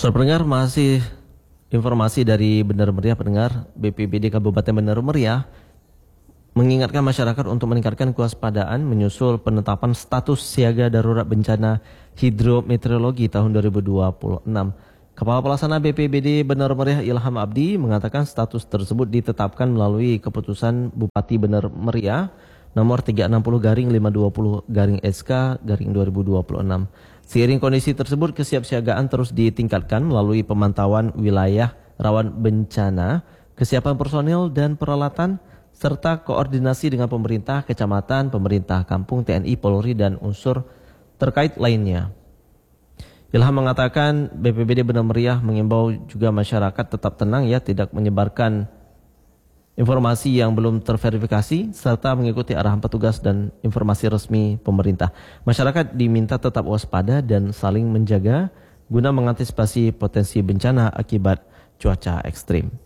Saudara pendengar, masih informasi dari Benar Meriah. Pendengar, BPBD Kabupaten Benar Meriah mengingatkan masyarakat untuk meningkatkan kewaspadaan menyusul penetapan status siaga darurat bencana hidrometeorologi tahun 2026. Kepala Pelaksana BPBD Benar Meriah Ilham Abdi mengatakan status tersebut ditetapkan melalui keputusan Bupati Benar Meriah nomor 360/520/SK/2026. Seiring kondisi tersebut, kesiapsiagaan terus ditingkatkan melalui pemantauan wilayah rawan bencana, kesiapan personil dan peralatan, serta koordinasi dengan pemerintah kecamatan, pemerintah kampung, TNI, Polri, dan unsur terkait lainnya. Ilham mengatakan BPBD Benar Meriah mengimbau juga masyarakat tetap tenang tidak menyebarkan informasi yang belum terverifikasi serta mengikuti arahan petugas dan informasi resmi pemerintah. Masyarakat diminta tetap waspada dan saling menjaga guna mengantisipasi potensi bencana akibat cuaca ekstrim.